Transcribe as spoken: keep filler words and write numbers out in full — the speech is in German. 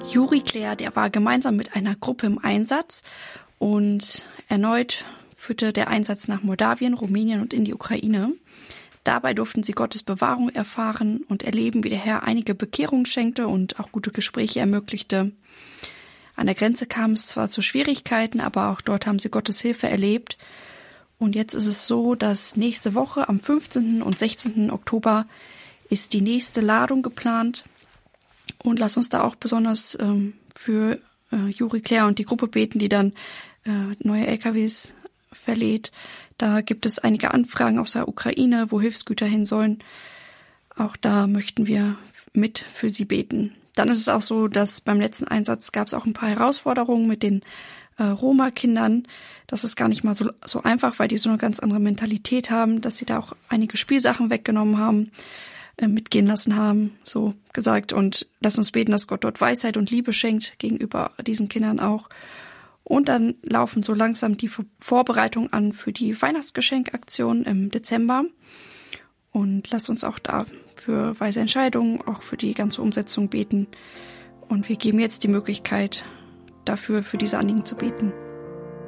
Juri Claire, der war gemeinsam mit einer Gruppe im Einsatz und erneut führte der Einsatz nach Moldawien, Rumänien und in die Ukraine. Dabei durften sie Gottes Bewahrung erfahren und erleben, wie der Herr einige Bekehrungen schenkte und auch gute Gespräche ermöglichte. An der Grenze kam es zwar zu Schwierigkeiten, aber auch dort haben sie Gottes Hilfe erlebt. Und jetzt ist es so, dass nächste Woche am fünfzehnten und sechzehnten Oktober ist die nächste Ladung geplant. Und lass uns da auch besonders ähm, für äh, Juri Claire und die Gruppe beten, die dann äh, neue L K Ws verlädt. Da gibt es einige Anfragen aus der Ukraine, wo Hilfsgüter hin sollen. Auch da möchten wir mit für sie beten. Dann ist es auch so, dass beim letzten Einsatz gab es auch ein paar Herausforderungen mit den äh, Roma-Kindern. Das ist gar nicht mal so, so einfach, weil die so eine ganz andere Mentalität haben, dass sie da auch einige Spielsachen weggenommen haben, äh, mitgehen lassen haben, so gesagt. Und lass uns beten, dass Gott dort Weisheit und Liebe schenkt gegenüber diesen Kindern auch. Und dann laufen so langsam die Vorbereitungen an für die Weihnachtsgeschenkaktion im Dezember. Und lasst uns auch da für weise Entscheidungen, auch für die ganze Umsetzung beten. Und wir geben jetzt die Möglichkeit, dafür für diese Anliegen zu beten.